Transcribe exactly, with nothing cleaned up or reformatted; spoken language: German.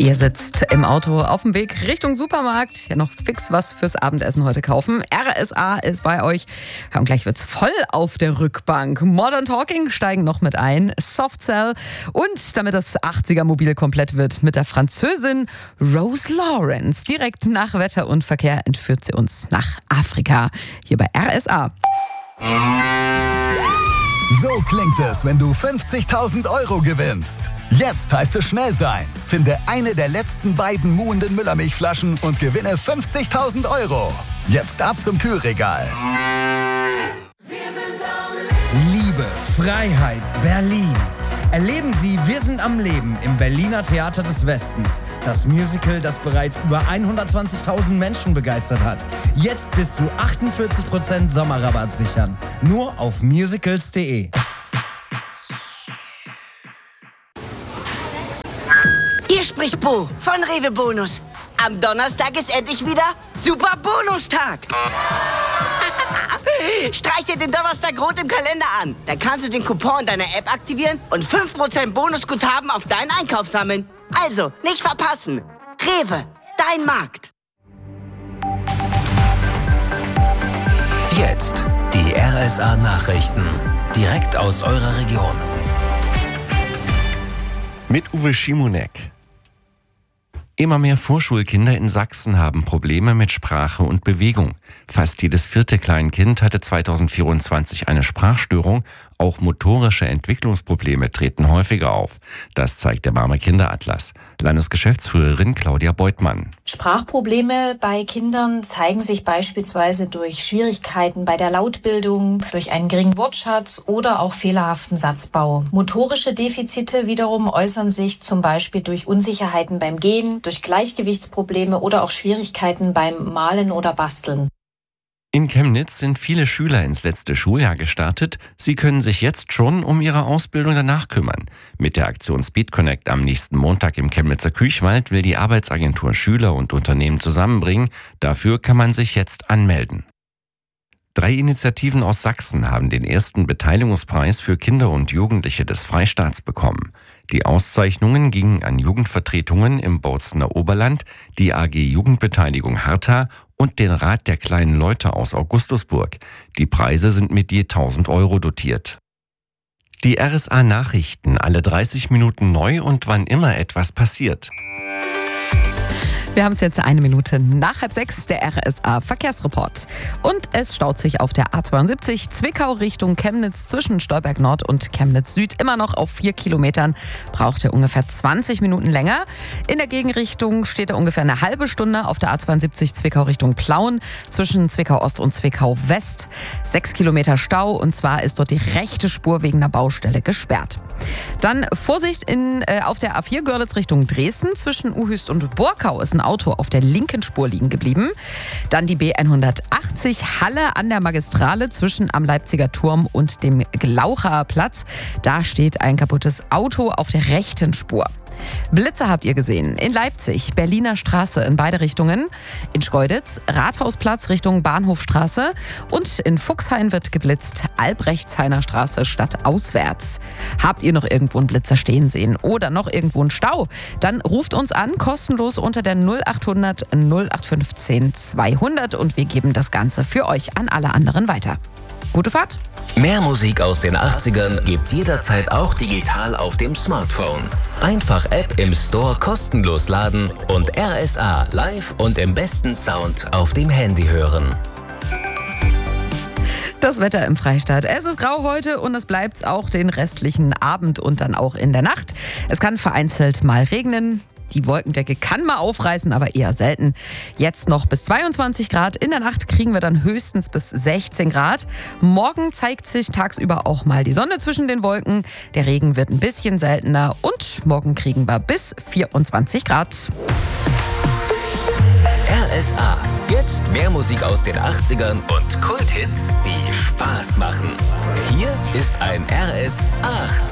Ihr sitzt im Auto auf dem Weg Richtung Supermarkt. Ja, noch fix was fürs Abendessen heute kaufen. R S A ist bei euch. Ja, und gleich wird's voll auf der Rückbank. Modern Talking steigen noch mit ein. Soft Cell. Und damit das achtziger-Mobil komplett wird, mit der Französin Rose Lawrence. Direkt nach Wetter und Verkehr entführt sie uns nach Afrika. Hier bei R S A. So klingt es, wenn du fünfzigtausend Euro gewinnst. Jetzt heißt es schnell sein. Finde eine der letzten beiden muhenden Müllermilchflaschen und gewinne fünfzigtausend Euro. Jetzt ab zum Kühlregal. Liebe, Freiheit, Berlin. Erleben Sie Wir sind am Leben im Berliner Theater des Westens. Das Musical, das bereits über hundertzwanzigtausend Menschen begeistert hat. Jetzt bis zu achtundvierzig Prozent Sommerrabatt sichern. Nur auf musicals punkt de. Hier spricht Bo von Rewe Bonus. Am Donnerstag ist endlich wieder Super Bonustag. Streich dir den Donnerstag rot im Kalender an. Dann kannst du den Coupon in deiner App aktivieren und fünf Prozent Bonusguthaben auf deinen Einkauf sammeln. Also, nicht verpassen. Rewe, dein Markt. Jetzt die R S A-Nachrichten. Direkt aus eurer Region. Mit Uwe Schimonek. Immer mehr Vorschulkinder in Sachsen haben Probleme mit Sprache und Bewegung. Fast jedes vierte Kleinkind hatte zweitausendvierundzwanzig eine Sprachstörung. Auch motorische Entwicklungsprobleme treten häufiger auf. Das zeigt der Barmer Kinderatlas. Landesgeschäftsführerin Claudia Beutmann. Sprachprobleme bei Kindern zeigen sich beispielsweise durch Schwierigkeiten bei der Lautbildung, durch einen geringen Wortschatz oder auch fehlerhaften Satzbau. Motorische Defizite wiederum äußern sich zum Beispiel durch Unsicherheiten beim Gehen, durch Gleichgewichtsprobleme oder auch Schwierigkeiten beim Malen oder Basteln. In Chemnitz sind viele Schüler ins letzte Schuljahr gestartet. Sie können sich jetzt schon um ihre Ausbildung danach kümmern. Mit der Aktion Speed Connect am nächsten Montag im Chemnitzer Küchwald will die Arbeitsagentur Schüler und Unternehmen zusammenbringen. Dafür kann man sich jetzt anmelden. Drei Initiativen aus Sachsen haben den ersten Beteiligungspreis für Kinder und Jugendliche des Freistaats bekommen. Die Auszeichnungen gingen an Jugendvertretungen im Bozener Oberland, die A G Jugendbeteiligung Hertha und den Rat der kleinen Leute aus Augustusburg. Die Preise sind mit je tausend Euro dotiert. Die R S A-Nachrichten, alle dreißig Minuten neu und wann immer etwas passiert. Wir haben es jetzt eine Minute nach halb sechs, der R S A-Verkehrsreport. Und es staut sich auf der A zweiundsiebzig Zwickau Richtung Chemnitz zwischen Stolberg Nord und Chemnitz Süd. Immer noch auf vier Kilometern, braucht er ungefähr zwanzig Minuten länger. In der Gegenrichtung steht er ungefähr eine halbe Stunde auf der A zweiundsiebzig Zwickau Richtung Plauen zwischen Zwickau Ost und Zwickau West. Sechs Kilometer Stau, und zwar ist dort die rechte Spur wegen einer Baustelle gesperrt. Dann Vorsicht in, äh, auf der A vier Görlitz Richtung Dresden zwischen Uhüst und Borkau ist ein Auto auf der linken Spur liegen geblieben. Dann die B hundertachtzig Halle an der Magistrale zwischen am Leipziger Turm und dem Glaucher Platz. Da steht ein kaputtes Auto auf der rechten Spur. Blitzer habt ihr gesehen. In Leipzig, Berliner Straße in beide Richtungen. In Schkeuditz, Rathausplatz Richtung Bahnhofstraße. Und in Fuchshain wird geblitzt, Albrechtshainer Straße stadtauswärts. Habt ihr noch irgendwo einen Blitzer stehen sehen oder noch irgendwo einen Stau? Dann ruft uns an, kostenlos unter der null achthundert null acht fünfzehn zweihundert und wir geben das Ganze für euch an alle anderen weiter. Gute Fahrt! Mehr Musik aus den achtzigern gibt's jederzeit auch digital auf dem Smartphone. Einfach App im Store kostenlos laden und R S A live und im besten Sound auf dem Handy hören. Das Wetter im Freistaat. Es ist grau heute und es bleibt auch den restlichen Abend und dann auch in der Nacht. Es kann vereinzelt mal regnen. Die Wolkendecke kann mal aufreißen, aber eher selten. Jetzt noch bis zweiundzwanzig Grad. In der Nacht kriegen wir dann höchstens bis sechzehn Grad. Morgen zeigt sich tagsüber auch mal die Sonne zwischen den Wolken. Der Regen wird ein bisschen seltener und morgen kriegen wir bis vierundzwanzig Grad. R S A. Jetzt mehr Musik aus den achtzigern und Kulthits, die Spaß machen. Hier ist ein R S achtzig.